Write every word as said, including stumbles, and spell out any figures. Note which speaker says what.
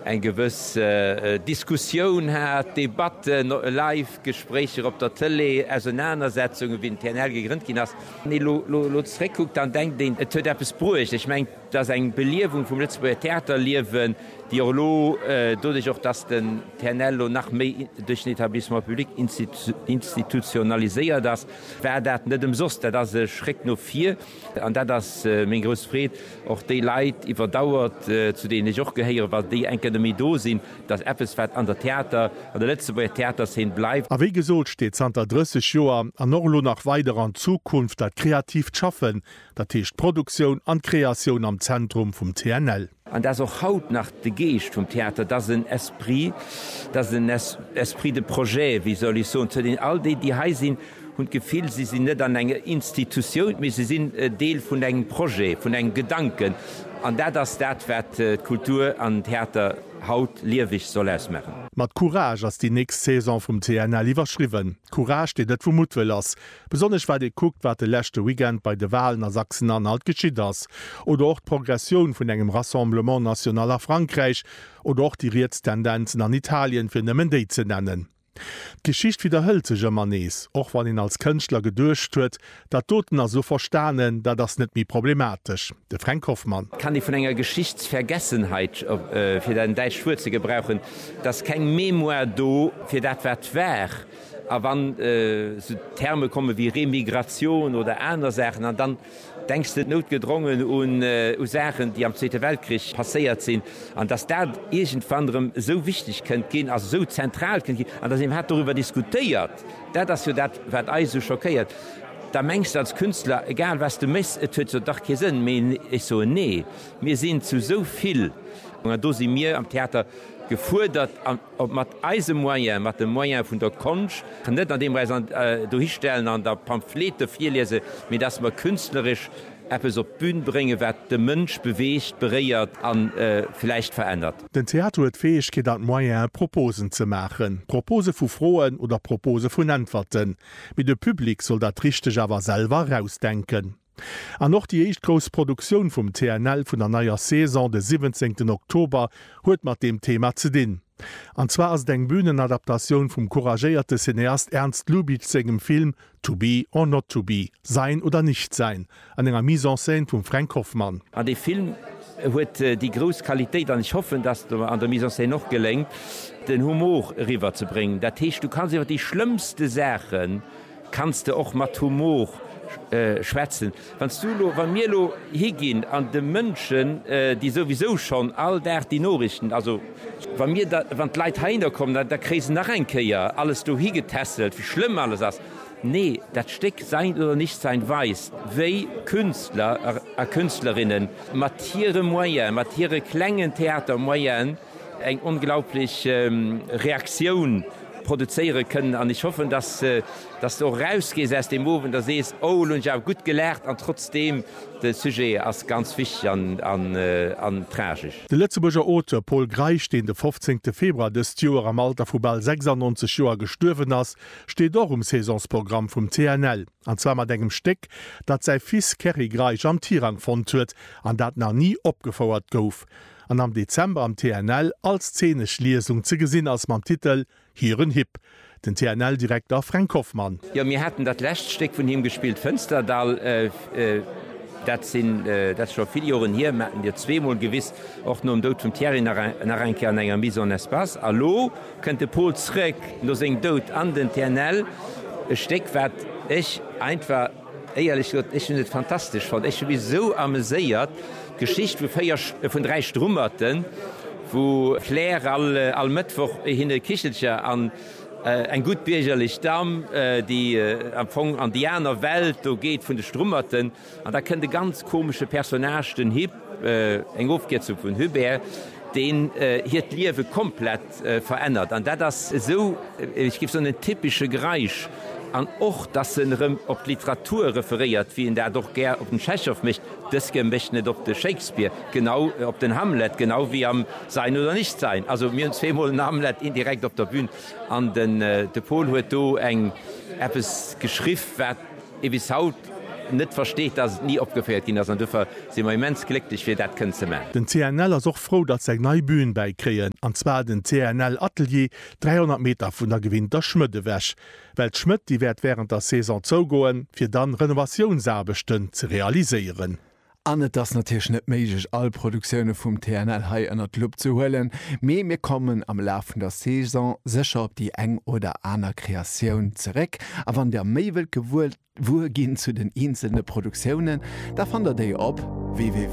Speaker 1: eng gewëss äh, Diskussion hat, Debatten, Live-Gespräche op der Tele, Auseinandersetzungen wie T N L gegrünnt gin ass. Nee, lo, lo, lo zurückguckt, dann denkt den et huet appppes bruech. Ich meng, dats eng Beliewung vum Lützeburger Theater liewen, Di lo äh, dodech auch dats den T N L nach méi durch den Etablissement publik institu institutionaliséiert das, wär dat net dem Sos, dat dat se schreck no vier, an dat das äh, mén Grosfried och déi Leiit iwwerdauert äh, zu denen ich och geheier, wat déi enkademie do sinn, dat Appppes an der Theater an der letzte bei Theater hin bleif.
Speaker 2: A wie gesot steht an der dreißig Joer an Norlo nach weiter an Zukunft dat kreativ schaffen, dat techt Produktion an Kreation am Zentrum vum T N L.
Speaker 1: An das auch haut nach de Geest vom Theater, das ein Esprit, das ein es Esprit de Projet, wie soll ich so, zu den all die, die hei sind und gefiel, sie sind nicht an einer Institution, aber sie sind äh, Teil von einem Projekt, von einem Gedanken. An der das dat wird äh, Kultur an Theater haut liewig soll es machen.
Speaker 2: Mat Courage ass die nächste Saison vom T N L iwwerschriwen. Courage steht net vum Mutwell ass. Besonders weil de guckt, wat de lächte Weekend bei de Wahlen a Sachsen-Anhalt geschieht ass. Oder auch Progression vun engem Rassemblement National a Frankreich oder auch die Reetstendenzen an Italien fir nëmmen déi ze nennen. Geschicht wie der hölzege Manees, och wann ihn als Künstler gedurcht huet, dat Toten er so verstanen, da das net mi problematisch. De Frank Hoffmann
Speaker 1: kann ich von enger Geschichtsvergessenheit äh, fir den Deich Schwze gebrauchen, dass kein Memoir do fir dat wat wär. A wann äh, so Terme komme wie Remigration oder andere Sachen, und dann denkst du notgedrungen und äh, Sachen, die am Zweiten Weltkrieg passiert sind, und dass da irgend anderem so wichtig könnt gehen, also so zentral könnt gehen, und dass ihm hat darüber diskutiert, da dass du das wird alles so schockiert. Da mengst du als Künstler, egal was du misst, es tut so doch keinen Sinn, ich so nee, wir sind zu so viel, und da sind wir am Theater gefordert mat Eisemoien mat dem Moien vun der Konsch net an dem äh, durchstellen an der Pamphlete vier lese, mit dass man künstlerisch Äppes op Bühn bringe, wat de Mënsch beweegt, bereiert an äh, vielleicht verändert.
Speaker 2: Den Theater huet Fähigkeit an Moien Proposen ze machen. Propose vu Froen oder Propose vun Antworten. Mit de Publikum soll dat richtig awer selber rausdenken. An noch die Eichtgrosproduktion vum T N L vun der neuer Saison de siebzehnten Oktober huet mat dem Thema ze din. Anzwa ass deng Bühnenadaptation vum couragéierte Cineast Ernst Lubitsch segem Film To be or not to be, sein oder nicht sein, an enger Mise en scène vum Frank Hoffmann.
Speaker 1: An de Film huet äh, die Groqualitéit an ich hoffe, dass du an der Mise en scène noch gelenkt, den Humor river zu bringen. Dat heißt, du kannst iwwer die schlimmste Sachen kannst du auch mat Humor Äh, schwätzen. Wann mir lo higin an de Mënschen, äh, die sowieso schon all der die Norrichten, also wann mir wann Leiit heiner kommen, da, da krisen nach enkeier, alles du hi getestet, wie schlimm alles das. Nee, dat Steck sein oder nicht sein weis. Wéi Künstler a äh, Künstlerinnen, Mattiere Moyen, Mattiere Klängen Theater Moyen, eng unglaublich ähm, Reaktion produzieren können, und ich hoffe, dass, äh, dass du rausgehst aus dem Moven, da siehst, oh, und ich habe gut gelernt, und trotzdem das Sujet als ganz wichtig an, an, äh, an tragisch.
Speaker 2: Der Lützeburger Autor Paul Greich, den der fünfzehnten Februar des Jahres am Alter von bald sechsundneunzig Jahren gestorben ist, steht auch im Saisonsprogramm vom T N L. Und zwar mit einem Stück, das sein Fils Kerry Greich am Tierrang gefunden hat, und das noch nie abgefordert gouf. Und am Dezember am T N L als Szeneschlesung zu gesehen als am Titel Hieren Hip. Den T N L-Direktor Frank Hoffmann.
Speaker 1: Ja, wir hatten das letzte Stück von ihm gespielt, Fensterdal. Äh, äh, das sind äh, das schon viele Jahre hier. Wir hatten ja zweimal gewiss, auch nur um dort vom Thierry nach Reinke an einer Mise en Espace. Hallo, könnte Paul zurück, nur sing dort an den T N L. Ein Stück, was ich einfach, ehrlich gesagt, ich finde es fantastisch fand. Ich bin so amüsiert. Geschichte von drei Strummerten, wo Claire all, all Mittwoch hin der Kichelche an äh, ein gut bürgerlich Damm, äh, die äh, am an Diana Welt do geht von den Strummerten, und da könnte ganz komische Personage den Hip äh, eng aufgeht zu von Hubert, den äh, hier Liewe komplett äh, verändert. Und da das so, äh, ich gebe so eine typische Greich. An och dat op Literatur referiert, wie in der doch ger op den Tschechow mischt, das gemecht net op de Shakespeare, genau op den Hamlet, genau wie am sein oder nicht sein. Also mir zweimal den Hamlet indirekt op der Bühne an den äh, de Pol huet do eng Appes geschrift wat bis haut net versteht, dass nie opgefährt gin, an duffer se immens glücklich fir dat kën ze.
Speaker 2: Den C N L as och froh, dat seg neii Bühnen beikreen, anzwa den C N L Atelier dreihundert Meter vun der Gewinn der Schmëtte wäch. Welt Schmidt die werd während der Saison zougoen, fir dann Renovationsarbechten ze realiseieren.
Speaker 3: Anet das natürlich net méigich all Produktionioune vum T N L Hai ënner Club zu hëllen, méi mir kommen am Laufen der Saison secher op die eng oder aner Kreatioun zereck, a wann der méiwel gewuelt wo ginn zu den einzelne Produktionioen, da fan der déi op w w w